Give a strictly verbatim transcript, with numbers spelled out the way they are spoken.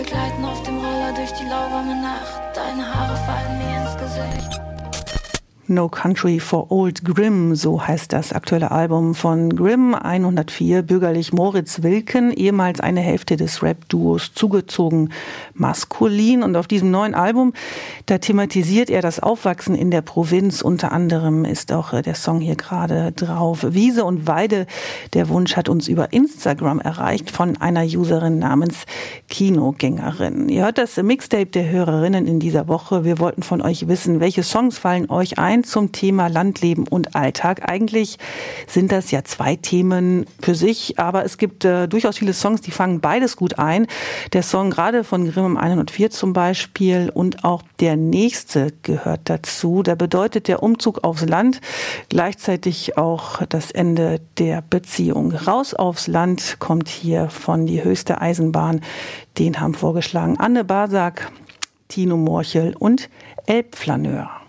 Wir gleiten auf dem Roller durch die lauwarme Nacht. Deine Haare fallen mir ins Gesicht. No Country for Old Grimm, so heißt das aktuelle Album von Grimm hundertvier, bürgerlich Moritz Wilken, ehemals eine Hälfte des Rap-Duos Zugezogen Maskulin. Und auf diesem neuen Album, da thematisiert er das Aufwachsen in der Provinz. Unter anderem ist auch der Song hier gerade drauf. Wiese und Weide, der Wunsch hat uns über Instagram erreicht von einer Userin namens Kinogängerin. Ihr hört das Mixtape der Hörerinnen in dieser Woche. Wir wollten von euch wissen, welche Songs fallen euch ein zum Thema Landleben und Alltag. Eigentlich sind das ja zwei Themen für sich, aber es gibt äh, durchaus viele Songs, die fangen beides gut ein. Der Song gerade von Grimm hundertvier zum Beispiel und auch der nächste gehört dazu. Da bedeutet der Umzug aufs Land gleichzeitig auch das Ende der Beziehung. Raus aufs Land kommt hier von Die höchste Eisenbahn. Den haben vorgeschlagen Anne Basak, Tino Morchel und Elbflaneur.